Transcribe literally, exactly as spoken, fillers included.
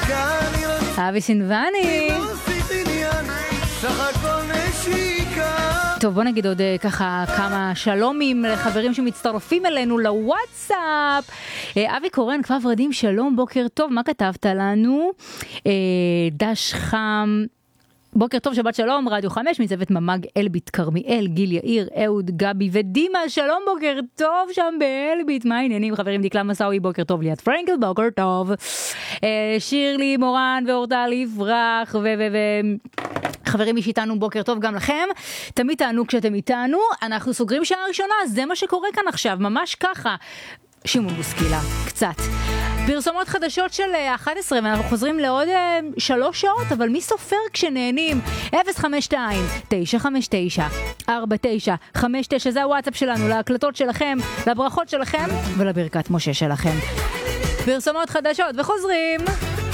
אבי סינבני. טוב, בוא נגיד עוד ככה כמה שלומים לחברים שמצטרפים אלינו לוואטסאפ. אבי קורן, כפר ורדים, שלום, בוקר טוב, מה כתבת לנו? דש חם, בוקר טוב, שבת שלום, רדיו חמש, מצוות ממג אלביט, קרמיאל, גיל יאיר, אהוד, גבי ודימה, שלום, בוקר טוב שם באלביט, מה העניינים חברים? דקלה מסאוי, בוקר טוב, ליאת פרנקל, בוקר טוב, שירלי, מורן ואורטל יברח, ו... ו... ו... חברים איתנו, בוקר טוב גם לכם, תמיד תענו כשאתם איתנו, אנחנו סוגרים שעה ראשונה, זה מה שקורה כאן עכשיו, ממש ככה, שימון בוסקילה, קצת. פרסומות חדשות של אחת עשרה, ואנחנו חוזרים לעוד שלוש שעות, אבל מי סופר כשנהנים? אפס חמש שתיים תשע חמש תשע ארבע תשע חמש תשע, זה הוואטסאפ שלנו, להקלטות שלכם, לברכות שלכם ולברכת משה שלכם. פרסומות חדשות וחוזרים.